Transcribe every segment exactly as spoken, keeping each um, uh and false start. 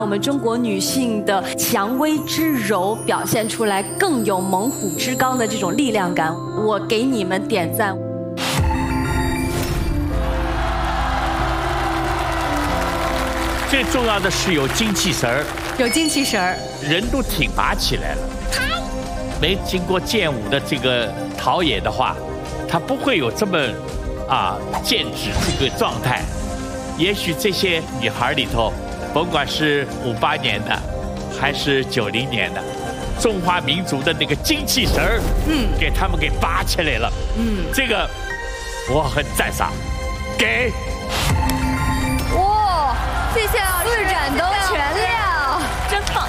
我们中国女性的蔷薇之柔表现出来，更有猛虎之刚的这种力量感。我给你们点赞。 最重要的是有精气神儿， 有精气神儿， 人都挺拔起来了。没经过剑舞的这个陶冶的话，他不会有这么啊剑指这个状态。也许这些女孩里头，甭管是五八年的，还是九零年的，中华民族的那个精气神儿，嗯，给他们给拔起来了，嗯，这个我很赞赏，给。 哇，谢谢老师，四盏都全亮，真棒。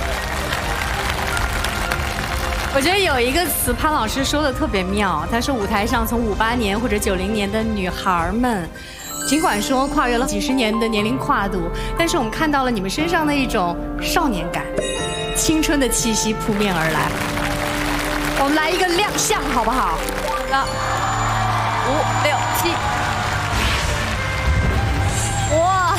我觉得有一个词潘老师说的特别妙，他说舞台上从五八年或者九零年的女孩们。尽管说跨越了几十年的年龄跨度，但是我们看到了你们身上的一种少年感，青春的气息扑面而来。我们来一个亮相，好不好？ 好，五六七，哇！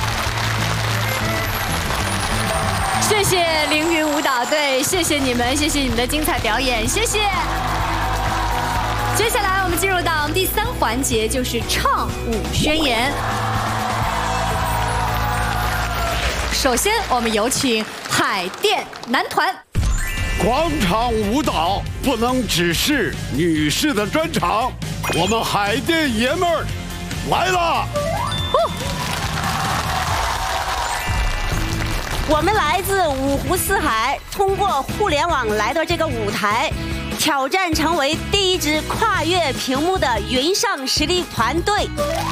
谢谢凌云舞蹈队，谢谢你们，谢谢你们的精彩表演，谢谢。接下来我们进入到第三环节，就是唱舞宣言。首先，我们有请海淀男团。 广场舞蹈不能只是女士的专场，我们海淀爷们儿来了。 我们来自五湖四海，通过互联网来到这个舞台。挑战成为第一支跨越屏幕的云上实力团队。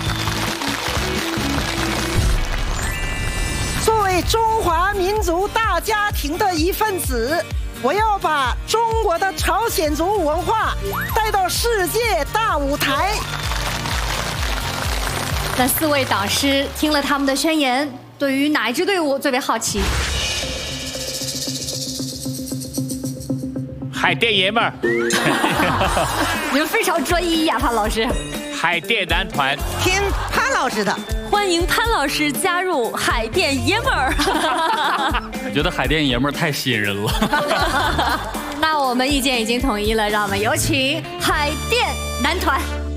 作为中华民族大家庭的一份子，我要把中国的朝鲜族文化带到世界大舞台。 那四位导师听了他们的宣言，对于哪一支队伍最为好奇？ 海淀爷们儿， 你们非常专一呀，潘老师。 海淀男团， 听潘老师的， 欢迎潘老师加入海淀爷们儿。 我觉得海淀爷们儿太吸引人了。 那我们意见已经统一了，让我们有请海淀男团。